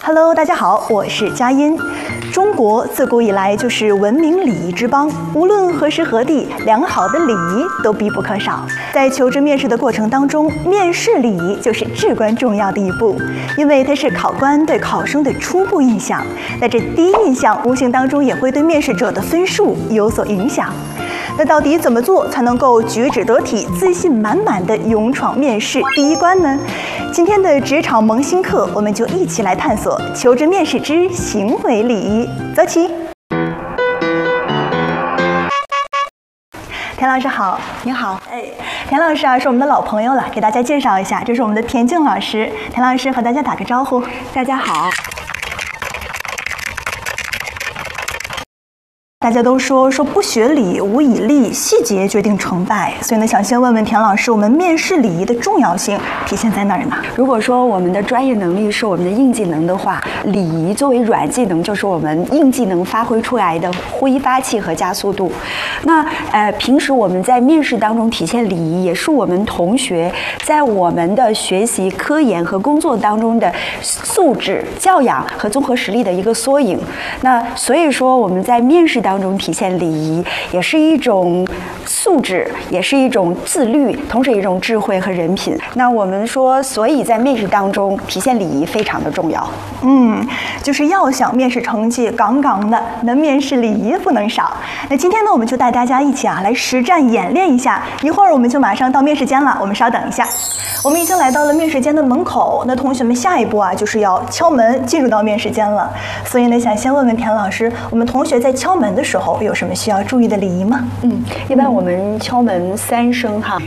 Hello， 大家好，我是佳音。中国自古以来就是文明礼仪之邦，无论何时何地，良好的礼仪都必不可少。在求职面试的过程当中，面试礼仪就是至关重要的一步，因为它是考官对考生的初步印象。那这第一印象无形当中也会对面试者的分数有所影响。那到底怎么做才能够举止得体、自信满满的勇闯面试第一关呢？今天的职场萌新课，我们就一起来探索求职面试之行为礼仪。走起！田老师好。 你好。 田老师啊是我们的老朋友了，给大家介绍一下，这是我们的田静老师。田老师和大家打个招呼。 大家好。 大家都说不学礼，无以立，细节决定成败。所以呢，想先问问田老师，我们面试礼仪的重要性体现在哪儿呢？ 如果说我们的专业能力是我们的硬技能的话，礼仪作为软技能，就是我们硬技能发挥出来的挥发器和加速度。那平时我们在面试当中体现礼仪，也是我们同学在我们的学习、科研和工作当中的素质、教养和综合实力的一个缩影。那所以说我们在面试当中体现礼仪，也是一种素质，也是一种自律，同时也是一种智慧和人品。那我们说，所以在面试当中体现礼仪非常的重要。 就是要想面试成绩杠杠的，那面试礼仪不能少。那今天呢，我们就带大家一起来实战演练一下。一会儿我们就马上到面试间了，我们稍等一下。我们已经来到了面试间的门口，那同学们下一步就是要敲门进入到面试间了。所以呢，想先问问田老师，我们同学在敲门的时候有什么需要注意的礼仪吗？ 一般我们敲门3声哈。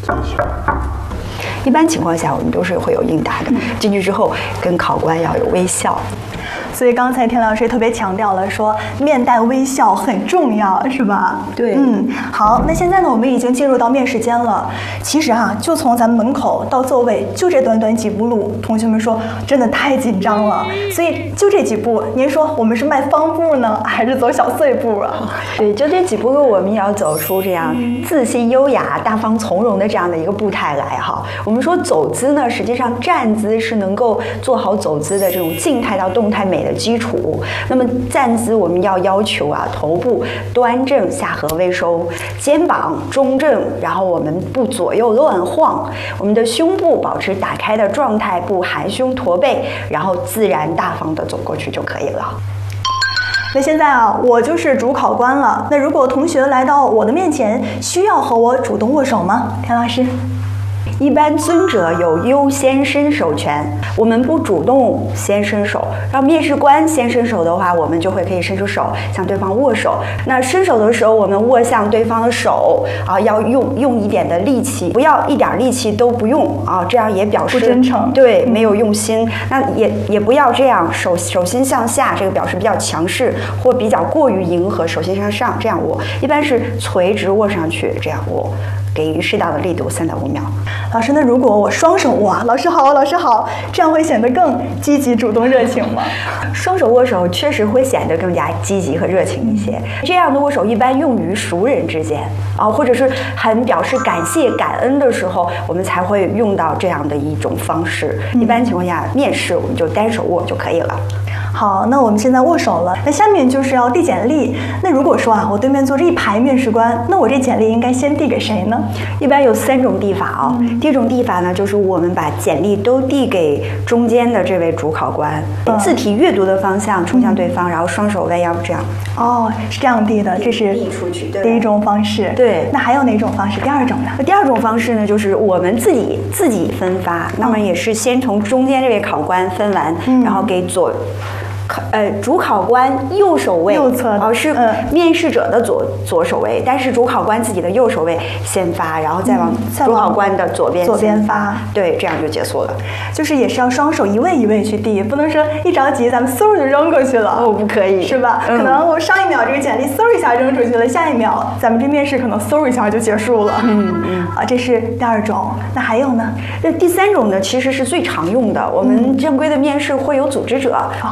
一般情况下我们都是会有应答的，进去之后跟考官要有微笑。 所以刚才田老师也特别强调了，说面带微笑很重要，是吧？ 对。 好，那现在呢，我们已经进入到面试间了。其实就从咱们门口到座位，就这短短几步路，同学们说真的太紧张了。所以就这几步，您说我们是迈方步呢，还是走小碎步啊？ 对，就这几步路，我们也要走出这样自信、优雅、大方、从容的这样的一个步态来哈。我们说走姿呢，实际上站姿是能够做好走姿的这种静态到动态美的基础。那么站姿我们要求头部端正，下颌微收，肩膀中正，然后我们不左右乱晃，我们的胸部保持打开的状态，不含胸驼背，然后自然大方的走过去就可以了。 那现在我就是主考官了。那如果同学来到我的面前，需要和我主动握手吗？田老师？ 一般尊者有优先伸手权，我们不主动先伸手，让面试官先伸手的话，我们就可以伸出手向对方握手。那伸手的时候，我们握向对方的手要用一点的力气，不要一点力气都不用这样也表示不真诚， 对，没有用心。那也不要这样手心向下，这个表示比较强势或比较过于迎合，手心向上这样握，一般是垂直握上去这样握，给予适当的力度，3到5秒。 老师，那如果我双手握，老师好，老师好，这样会显得更积极、主动、热情吗？ 双手握手确实会显得更加积极和热情一些。这样的握手一般用于熟人之间或者是很表示感谢、感恩的时候，我们才会用到这样的一种方式。一般情况下，面试我们就单手握就可以了。 好，那我们现在握手了，那下面就是要递简历。那如果说我对面坐着一排面试官，那我这简历应该先递给谁呢？ 一般有3种递法第一种递法呢，就是我们把简历都递给中间的这位主考官，字体阅读的方向冲向对方，然后双手弯腰这样。 是这样递的，这是递出去， 第一种方式。 对， 那还有哪种方式？第二种呢？ 第二种方式呢，就是我们自己分发，那么也是先从中间这位考官分完，然后给主考官右手位右侧是面试者的左手位，但是主考官自己的右手位先发，然后再往主考官的左边发，对，这样就结束了。 就是也是要双手一位一位去递，不能说一着急咱们嗖就扔过去了。 不可以， 是吧？可能我上一秒这个简历嗖一下扔出去了，下一秒咱们这面试可能嗖一下就结束了。这是第二种。那还有呢？ 这第3种呢，其实是最常用的。我们正规的面试会有组织者，我们在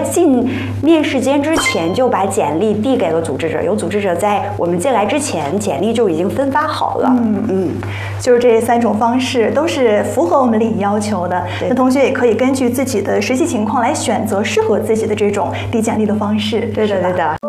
进面试间之前就把简历递给了组织者，有组织者在我们进来之前，简历就已经分发好了。 就是这3种方式都是符合我们礼仪要求的。那同学也可以根据自己的实际情况来选择适合自己的这种递简历的方式。 对的，对的。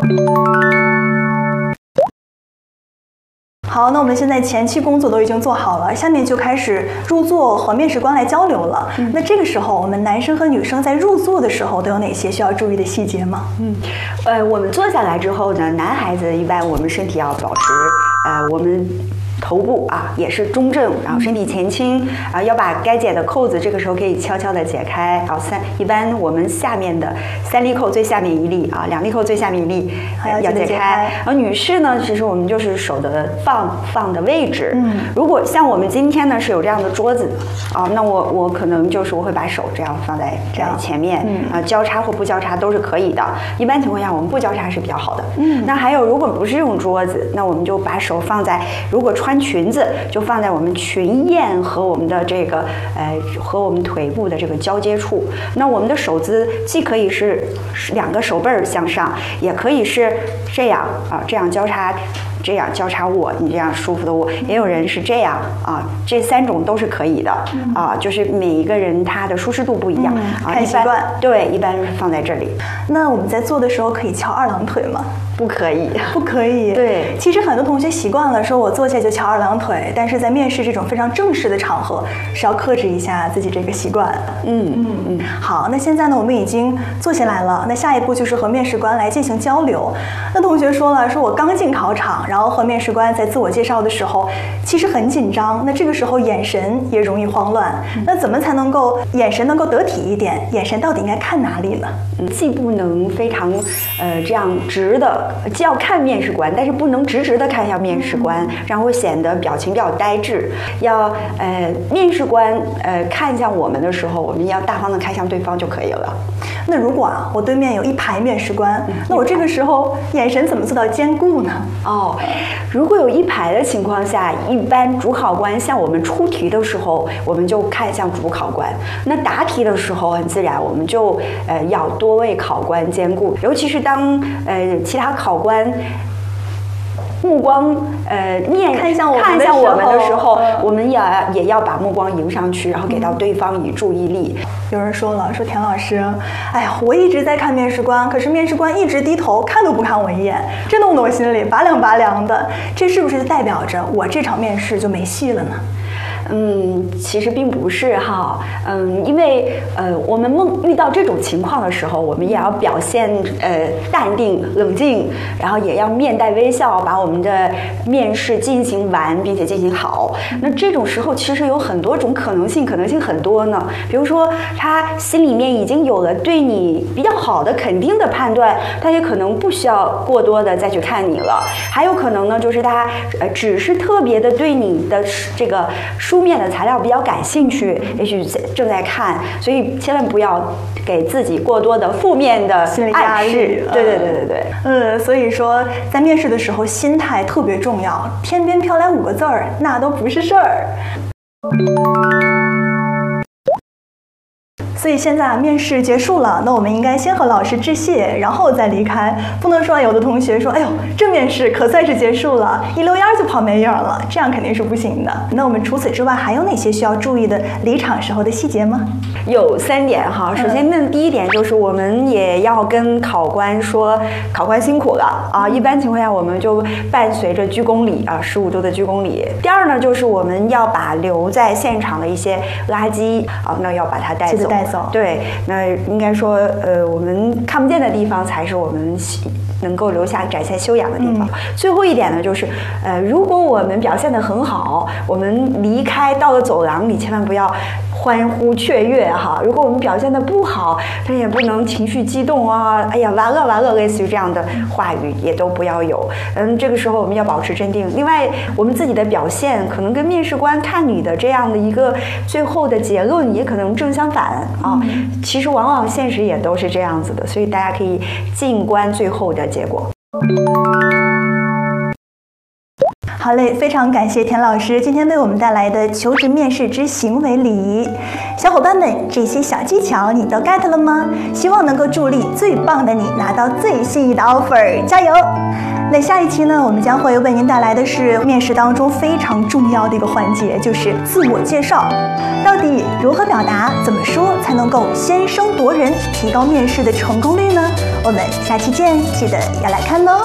好，那我们现在前期工作都已经做好了，下面就开始入座和面试官来交流了。那这个时候，我们男生和女生在入座的时候都有哪些需要注意的细节吗？ 我们坐下来之后呢，男孩子一般我们身体要保持，我们头部也是中正，然后身体前倾，要把该解的扣子这个时候可以悄悄的解开。一般我们下面的3粒扣最下面1粒2粒扣最下面1粒要解开。然后女士呢，其实我们就是手的放的位置。如果像我们今天呢是有这样的桌子那我可能就是我会把手这样放在前面，交叉或不交叉都是可以的。一般情况下我们不交叉是比较好的。那还有如果不是这种桌子，那我们就把手放在，如果穿裙子就放在我们裙沿和我们的这个和我们腿部的这个交接处。那我们的手姿既可以是2个手背儿向上，也可以是这样这样交叉。这样交叉握，你这样舒服的握，也有人是这样这3种都是可以的就是每一个人他的舒适度不一样看习惯。 对，一般放在这里。 那我们在做的时候可以翘2郎腿吗？ 不可以， 不可以。 对， 其实很多同学习惯了说我坐下就翘2郎腿，但是在面试这种非常正式的场合是要克制一下自己这个习惯。好，那现在呢我们已经坐下来了，那下一步就是和面试官来进行交流。那同学说了，说我刚进考场，然后和面试官在自我介绍的时候其实很紧张，那这个时候眼神也容易慌乱。那怎么才能够眼神能够得体一点？眼神到底应该看哪里呢？ 既不能非常这样直的，既要看面试官，但是不能直的看向面试官，然后会显得表情比较呆滞。要面试官看向我们的时候，我们要大方的看向对方就可以了。 那如果我对面有1排面试官，那我这个时候眼神怎么做到兼顾呢？ 如果有1排的情况下，一般主考官向我们出题的时候，我们就看向主考官。那答题的时候，很自然我们就要多位考官兼顾，尤其是当其他考官目光看向我们的时候，我们也要把目光迎上去，然后给到对方以注意力。 有人说了，说田老师，哎呀，我一直在看面试官，可是面试官一直低头，看都不看我一眼，这弄得我心里拔凉的。这是不是代表着我这场面试就没戏了呢？ 其实并不是哈，因为我们遇到这种情况的时候，我们也要表现淡定冷静，然后也要面带微笑，把我们的面试进行完，并且进行好。那这种时候其实有很多种可能性很多呢。比如说他心里面已经有了对你比较好的肯定的判断，他也可能不需要过多的再去看你了。还有可能呢，就是他只是特别的对你的这个书面的材料比较感兴趣，也许正在看，所以千万不要给自己过多的负面的心理压力。 对。 所以说在面试的时候，心态特别重要。天边飘来5个字儿，那都不是事儿。所以现在面试结束了，那我们应该先和老师致谢，然后再离开。不能说有的同学说，哎呦，这面试可算是结束了，一溜烟就跑没影了，这样肯定是不行的。那我们除此之外还有哪些需要注意的离场时候的细节吗？ 有3点哈。首先，那第一点就是我们也要跟考官说，考官辛苦了一般情况下我们就伴随着鞠躬礼15度的鞠躬礼。第二呢，就是我们要把留在现场的一些垃圾那要把它带走。对，那应该说我们看不见的地方才是我们能够留下展现修养的地方。最后一点呢，就是如果我们表现得很好，我们离开到了走廊里，千万不要欢呼雀跃哈。如果我们表现得不好，但也不能情绪激动哎呀完了，类似于这样的话语也都不要有。这个时候我们要保持镇定。另外，我们自己的表现可能跟面试官看你的这样的一个最后的结论也可能正相反其实往往现实也都是这样子的，所以大家可以静观最后的结果。 好， 好嘞，非常感谢田老师今天为我们带来的求职面试之行为礼仪。小伙伴们，这些小技巧你都 get 了吗？希望能够助力最棒的你拿到最心仪的 offer， 加油！那下一期呢，我们将会为您带来的是面试当中非常重要的一个环节，就是自我介绍。到底如何表达，怎么说才能够先声夺人，提高面试的成功率呢？我们下期见，记得要来看哦。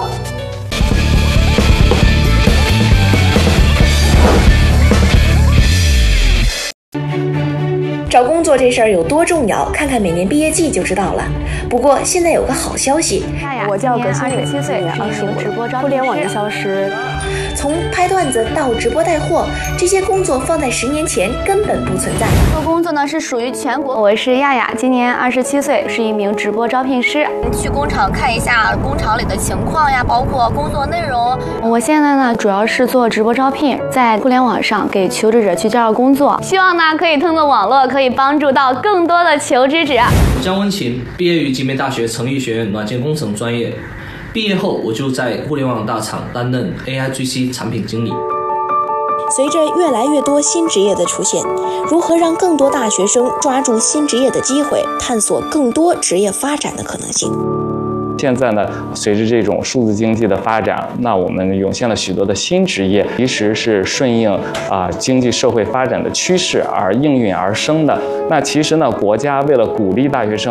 找工作这事儿有多重要，看看每年毕业季就知道了。不过现在有个好消息， 我叫葛新宇，27岁，是一名直播招聘师，互联网营销师。 从拍段子到直播带货，这些工作放在10年前根本不存在。 这个工作呢是属于全国。我是亚亚，今年27岁，是一名直播招聘师。 去工厂看一下工厂里的情况呀，包括工作内容。 我现在呢主要是做直播招聘，在互联网上给求职者去介绍工作，希望呢可以通过网络可以帮助到更多的求职者。 江文琴毕业于集美大学成渝学院软件工程专业，毕业后我就在互联网大厂担任 AIGC 产品经理。 随着越来越多新职业的出现，如何让更多大学生抓住新职业的机会，探索更多职业发展的可能性？ 现在呢，随着这种数字经济的发展，那我们涌现了许多的新职业，其实是顺应经济社会发展的趋势而应运而生的。那其实呢，国家为了鼓励大学生